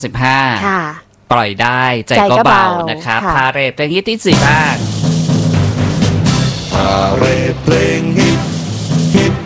15 ค่ะปล่อยได้ใจก็เบานะครับพาเรทเพลงฮิตที่45 พาเรทเพลงฮิต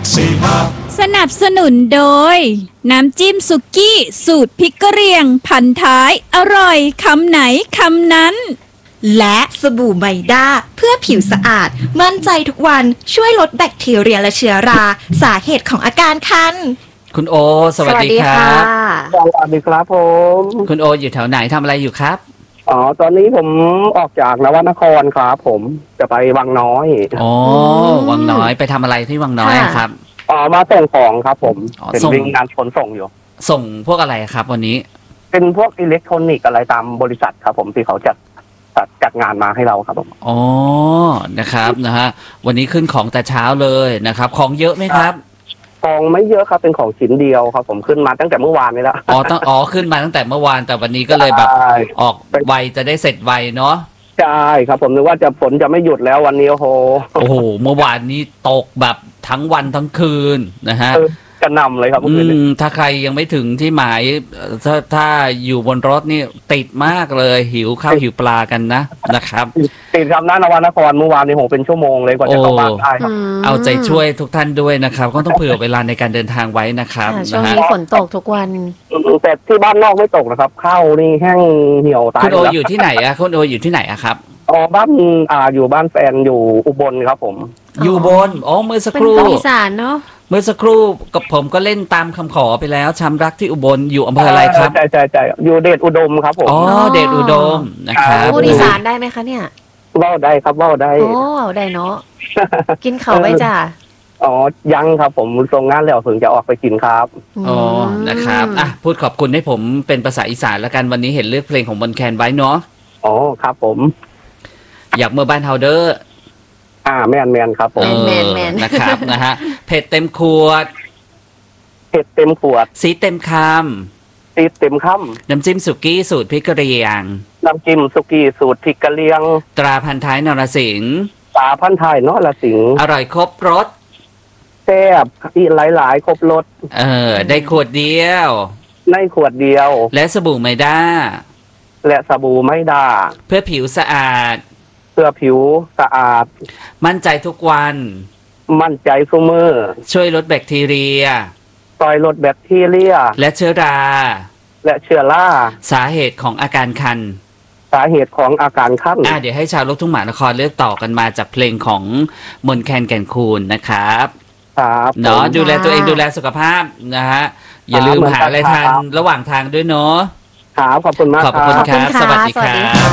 45 สนับสนุนโดยน้ำจิ้มสุกี้สูตรพริกกะเหรี่ยงพันท้ายอร่อยคำไหนคำนั้นและสบู่ไมด้าเพื่อผิวสะอาดมั่นใจทุกวันช่วยลดแบคทีเรียและเชื้อราสาเหตุของอาการคันคุณโอสวัสดีครับสวัสดีครับผมคุณโออยู่แถวไหนทำอะไรอยู่ครับตอนนี้ผมออกจากนวนครครับผมจะไปวังน้อยวังน้อยไปทำอะไรที่วังน้อยครับมาส่งของครับผมเป็นวิ่งงานขนส่งอยู่ส่งพวกอะไรครับวันนี้เป็นพวกอิเล็กทรอนิกส์อะไรตามบริษัทครับผมที่เขาจัดงานมาให้เราครับผมนะครับนะฮะวันนี้ขึ้นของแต่เช้าเลยนะครับของเยอะไหมครับของไม่เยอะครับเป็นของชิ้นเดียวครับผมขึ้นมาตั้งแต่เมื่อวานนี้แล้วขึ้นมาตั้งแต่เมื่อวานแต่วันนี้ก็เลยแบบออกไวจะได้เสร็จไวเนาะใช่ครับผมนึกว่าฝนจะไม่หยุดแล้ววันนี้โอ้โหเมื่อวานนี้ตกแบบทั้งวันทั้งคืนนะฮะกระหน่ำเลยครับถ้าใครยังไม่ถึงที่หมายถ้าอยู่บนรถนี่ติดมากเลยหิวข้าวหิวปลากันนะครับติดครับนวนครเมื่อวานนี่โหเป็นชั่วโมงเลยกว่าจะเข้าบ้านได้ครับเอาใจช่วยทุกท่านด้วยนะครับก็ต้องเผื่อเวลาในการเดินทางไว้นะครับช่วงนี้ฝนตกทุกวันแต่ที่บ้านนอกไม่ตกนะครับข้าวนี่แห้งเหี่ยวตายคุณโออยู่ที่ไหนอะคุณโออยู่ที่ไหนอะครับบ้านอยู่บ้านแฟนอยู่อุบลครับผมอยู่บนเมื่อสักครู่เป็นอีสานเนาะเมื่อสักครู่กับผมก็เล่นตามคำขอไปแล้วช้ำรักที่อุบลอยู่อำเภออะไรครับใช่อยู่เดชอุดมครับผมเดชอุดมนะครับพูดอีสานได้ไหมคะเนี่ยว่าได้ครับว่าได้ได้เนาะกินเขาไว้จ้ะยังครับผมส่งงานแล้วถึงจะออกไปกินครับนะครับพูดขอบคุณให้ผมเป็นภาษาอีสานแล้วกันวันนี้เห็นเลือกเพลงของมนแคนไว้เนาะครับผมอยากเมื่อบ้านเฮาเดอร์แมนครับผมแมนนะครับนะฮะเผ็ดเต็มขวดสีเต็มคำน้ำจิ้มสุกี้สูตรพริกกะเหรี่ยงน้ำจิ้มสุกี้สูตรพริกกะเหรี่ยงตราพันท้ายนรสิงห์ตราพันท้ายนรสิงห์อร่อยครบรสแซ่บอีกหลายครบรสได้ขวดเดียวและสบู่ไมด้าเพื่อผิวสะอาดมั่นใจทุกวันมั่นใจทุกมื้อช่วยลดแบคทีเรียและเชื้อราสาเหตุของอาการคันเดี๋ยวให้ชาวลูกทุ่งมหานครเลือกต่อกันมาจากเพลงของมนแคนแก่นคูนนะครับเนาะดูแลตัวเองดูแลสุขภาพนะฮะอย่าลืมหาอะไรทานระหว่างทางด้วยเนาะขอบคุณมากขอบคุณครับสวัสดีครับ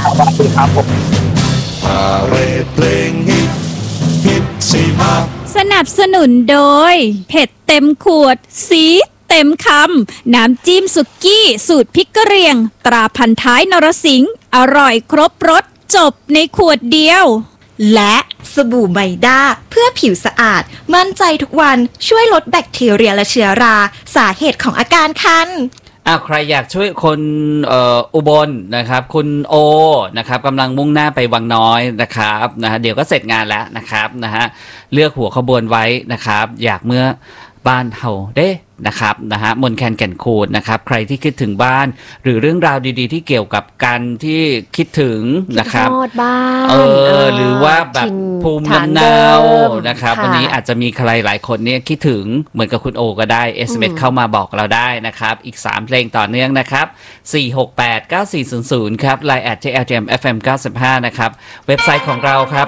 พาเรทเพลงฮิต45 สนับสนุนโดยเผ็ดเต็มขวดสีเต็มคำน้ำจิ้มสุกี้สูตรพริกกะเหรี่ยงตราพันท้ายนรสิงห์อร่อยครบรสจบในขวดเดียวและสบู่ไมด้าเพื่อผิวสะอาดมั่นใจทุกวันช่วยลดแบคทีเรียและเชื้อราสาเหตุของอาการคันใครอยากช่วยคนอุบลนะครับคุณโอนะครับกำลังมุ่งหน้าไปวังน้อยนะครับนะฮะเดี๋ยวก็เสร็จงานแล้วนะครับนะฮะเลือกหัวขบวนไว้นะครับอยากเมื่อบ้านเฮาเด้นะครับนะฮะมนแคนแก่นคูนนะครับใครที่คิดถึงบ้านหรือเรื่องราวดีๆที่เกี่ยวกับการที่คิดถึงนะครับบ้านหรือว่าแบบภูมิลำเนานะครับวันนี้อาจจะมีใครหลายคนเนี่ยคิดถึงเหมือนกับคุณโอก็ได้ SMS เข้ามาบอกเราได้นะครับอีก3เพลงต่อเนื่องนะครับ4689400ครับ LINE @LTMFM95 นะครับเว็บไซต์ของเราครับ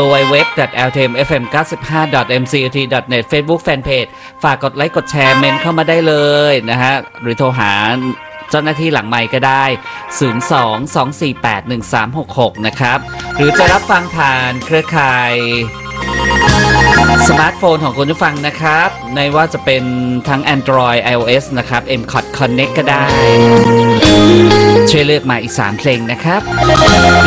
www.ltmfm95.mcut.net Facebook Fanpage ฝากกดไลค์กดแชร์เมนเข้ามาได้เลยนะฮะหรือโทรหาเจ้าหน้าที่หลังไมค์ก็ได้02-248-1366นะครับหรือจะรับฟังผ่านเครือข่ายสมาร์ทโฟนของคุณผู้ฟังนะครับในว่าจะเป็นทั้ง Android iOS นะครับ MCOT Connect ก็ได้ช่วยเลือกมาอีก3เพลงนะครับ